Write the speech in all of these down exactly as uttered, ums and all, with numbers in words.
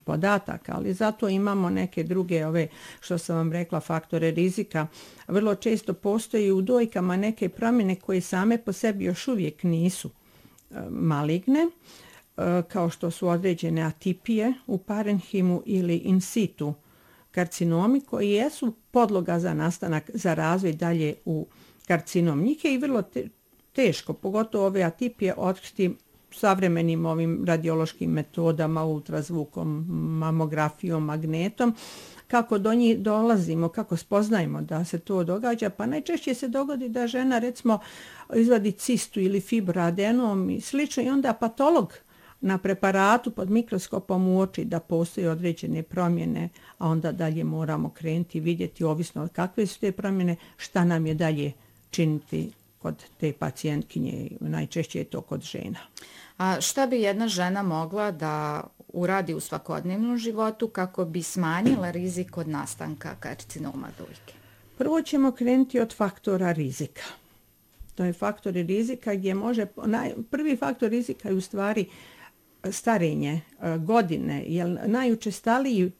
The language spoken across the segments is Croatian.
podataka, ali zato imamo neke druge, ove što sam vam rekla, faktore rizika. Vrlo često postoji u dojkama neke promjene koje same po sebi još uvijek nisu e, maligne, e, kao što su određene atipije u parenhimu ili in situ karcinomi koji jesu podloga za nastanak, za razvoj dalje u karcinom. Njih je i vrlo te, teško, pogotovo ove atipije, otkriti savremenim ovim radiološkim metodama, ultrazvukom, mamografijom, magnetom. Kako do njih dolazimo, kako spoznajemo da se to događa, pa najčešće se dogodi da žena recimo izvadi cistu ili fibroadenom i slično i onda patolog na preparatu pod mikroskopom uoči da postoje određene promjene, a onda dalje moramo krenuti i vidjeti ovisno od kakve su te promjene, šta nam je dalje činiti kod te pacijentkinje, najčešće je to kod žena. A šta bi jedna žena mogla da uradi u svakodnevnom životu kako bi smanjila rizik od nastanka karcinoma dojke? Prvo ćemo krenuti od faktora rizika. To je faktori rizika gdje može, naj, prvi faktor rizika je u stvari starenje, godine, jer najučestaliji,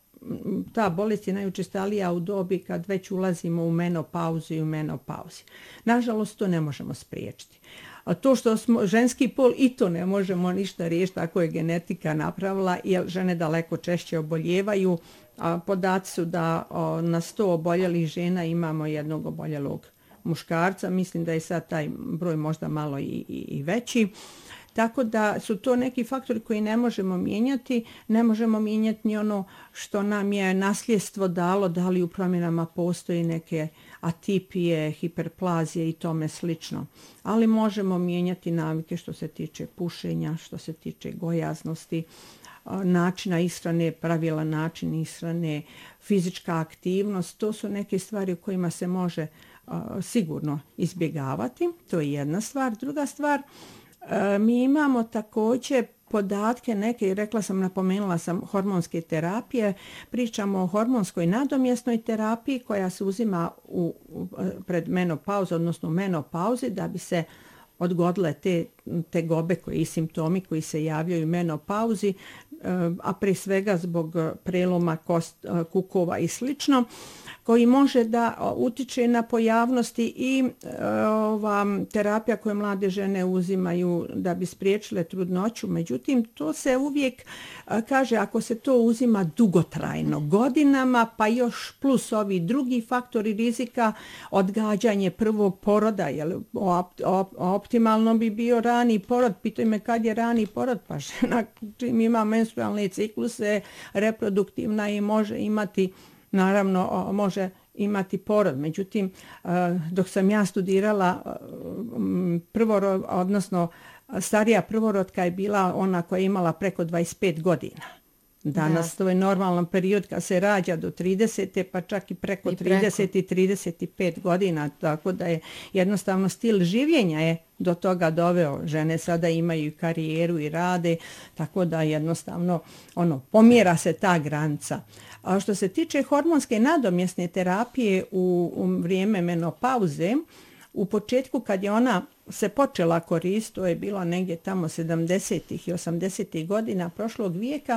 ta bolest je najučestalija u dobi kad već ulazimo u menopauzu i u menopauzi. Nažalost, to ne možemo spriječiti. A to što smo ženski pol i to ne možemo ništa riješiti, tako je genetika napravila, jer žene daleko češće oboljevaju. A podaci su da o, na sto oboljelih žena imamo jednog oboljelog muškarca. Mislim da je sad taj broj možda malo i, i, i veći. Tako da su to neki faktori koji ne možemo mijenjati. Ne možemo mijenjati ni ono što nam je nasljedstvo dalo, da li u promjenama postoji neke atipije, hiperplazije i tome slično. Ali možemo mijenjati navike što se tiče pušenja, što se tiče gojaznosti, načina ishrane, pravilan način ishrane, fizička aktivnost. To su neke stvari u kojima se može uh, sigurno izbjegavati. To je jedna stvar. Druga stvar, uh, mi imamo također podatke neke, rekla sam, napomenula sam hormonske terapije, pričamo o hormonskoj nadomjesnoj terapiji koja se uzima u, u, pred menopauzu, odnosno u menopauzi, da bi se odgodile te tegobe koji i simptomi koji se javljaju u menopauzi, a pre svega zbog preloma kost, kukova i slično, koji može da utiče na pojavnosti i ova terapija koje mlade žene uzimaju da bi spriječile trudnoću. Međutim, to se uvijek kaže ako se to uzima dugotrajno, godinama, pa još plus ovi drugi faktori rizika, odgađanje prvog poroda, jer op, op, optimalno bi bio rani porod. Pitaju me kad je rani porod, pa žena čim ima menstrualne cikluse, reproduktivna i može imati, naravno može imati porod. Međutim, dok sam ja studirala, prvorod, odnosno starija prvorotka je bila ona koja je imala preko dvadeset pet godina. Danas da. To je normalan period kad se rađa do tridesete, pa čak i preko, I preko. trideset i trideset pet godina, tako da je jednostavno stil življenja je do toga doveo. Žene sada imaju karijeru i rade, tako da jednostavno ono pomjera se ta granica. A što se tiče hormonske nadomjesne terapije u, u vrijeme menopauze, u početku kad je ona se počela koristiti, to je bilo negdje tamo sedamdesetih i osamdesetih godina prošlog vijeka,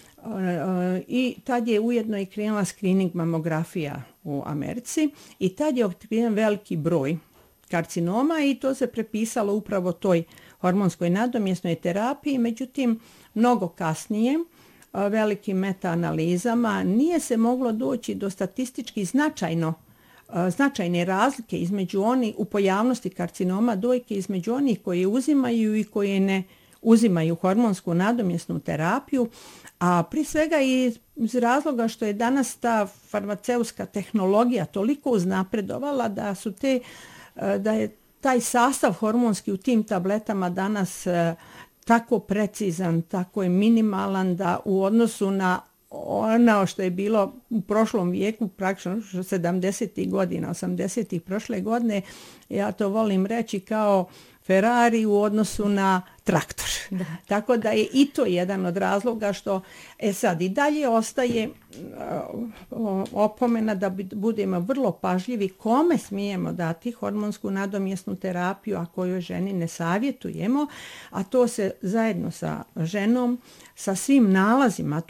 i tad je ujedno i krenula screening mamografija u Americi i tad je otkriven veliki broj karcinoma i to se prepisalo upravo toj hormonskoj nadomjesnoj terapiji. Međutim, mnogo kasnije, velikim metaanalizama, nije se moglo doći do statistički značajno značajne razlike između oni u pojavnosti karcinoma dojke između onih koji uzimaju i koji ne uzimaju hormonsku nadomjesnu terapiju, a prije svega i iz razloga što je danas ta farmaceutska tehnologija toliko uznapredovala da su te, da je taj sastav hormonski u tim tabletama danas tako precizan, tako je minimalan da u odnosu na ono što je bilo u prošlom vijeku, praktično sedamdesetih godina, osamdesetih prošle godine, ja to volim reći kao Ferrari u odnosu na traktor. Da. Tako da je i to jedan od razloga što e sad i dalje ostaje uh, opomena da budemo vrlo pažljivi kome smijemo dati hormonsku nadomjesnu terapiju, a kojoj ženi ne savjetujemo, a to se zajedno sa ženom, sa svim nalazima,